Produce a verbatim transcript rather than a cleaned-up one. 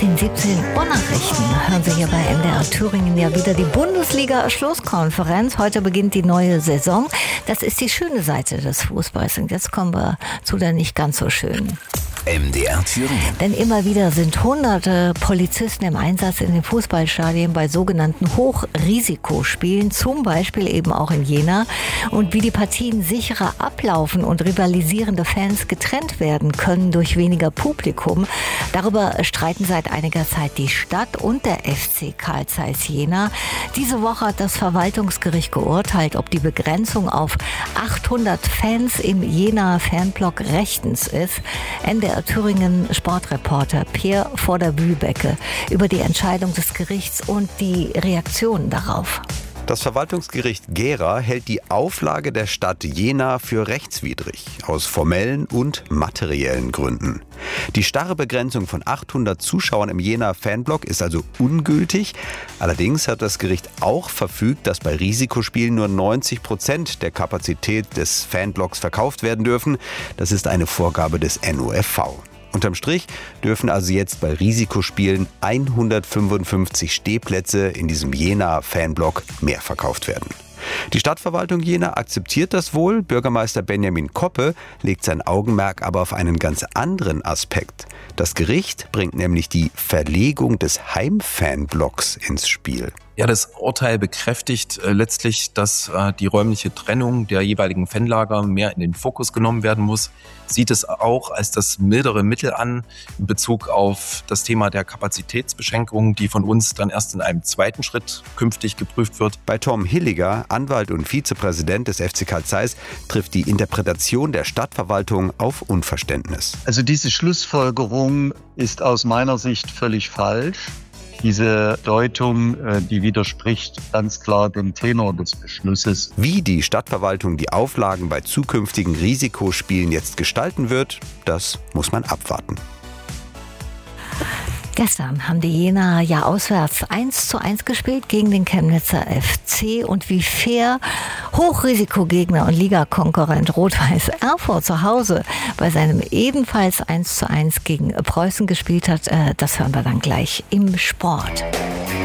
den siebzehn Uhr Nachrichten hören Sie hier bei M D R Thüringen ja wieder die Bundesliga-Schlusskonferenz. Heute beginnt die neue Saison. Das ist die schöne Seite des Fußballs. Und jetzt kommen wir zu der nicht ganz so schönen. M D R Thüringen. Denn immer wieder sind hunderte Polizisten im Einsatz in den Fußballstadien bei sogenannten Hochrisikospielen, zum Beispiel eben auch in Jena. Und wie die Partien sicherer ablaufen und rivalisierende Fans getrennt werden können durch weniger Publikum, darüber streiten seit einiger Zeit die Stadt und der F C Carl Zeiss Jena. Diese Woche hat das Verwaltungsgericht geurteilt, ob die Begrenzung auf achthundert Fans im Jena Fanblock rechtens ist. M D R Thüringen Sportreporter Peer Vorder-Wühlbecke über die Entscheidung des Gerichts und die Reaktionen darauf. Das Verwaltungsgericht Gera hält die Auflage der Stadt Jena für rechtswidrig, aus formellen und materiellen Gründen. Die starre Begrenzung von achthundert Zuschauern im Jena Fanblock ist also ungültig. Allerdings hat das Gericht auch verfügt, dass bei Risikospielen nur neunzig Prozent der Kapazität des Fanblocks verkauft werden dürfen. Das ist eine Vorgabe des N O F V. Unterm Strich dürfen also jetzt bei Risikospielen hundertfünfundfünfzig Stehplätze in diesem Jena-Fanblock mehr verkauft werden. Die Stadtverwaltung Jena akzeptiert das wohl. Bürgermeister Benjamin Koppe legt sein Augenmerk aber auf einen ganz anderen Aspekt. Das Gericht bringt nämlich die Verlegung des Heimfanblocks ins Spiel. Ja, das Urteil bekräftigt äh, letztlich, dass äh, die räumliche Trennung der jeweiligen Fanlager mehr in den Fokus genommen werden muss. Sieht es auch als das mildere Mittel an in Bezug auf das Thema der Kapazitätsbeschränkung, die von uns dann erst in einem zweiten Schritt künftig geprüft wird. Bei Tom Hilliger, Anwalt und Vizepräsident des F C Carl Zeiss, trifft die Interpretation der Stadtverwaltung auf Unverständnis. Also diese Schlussfolgerung ist aus meiner Sicht völlig falsch. Diese Deutung, die widerspricht ganz klar dem Tenor des Beschlusses. Wie die Stadtverwaltung die Auflagen bei zukünftigen Risikospielen jetzt gestalten wird, das muss man abwarten. Gestern haben die Jenaer ja auswärts eins zu eins gespielt gegen den Chemnitzer F C. Und wie fair Hochrisikogegner und Ligakonkurrent Rot-Weiß Erfurt zu Hause bei seinem ebenfalls eins zu eins gegen Preußen gespielt hat, das hören wir dann gleich im Sport.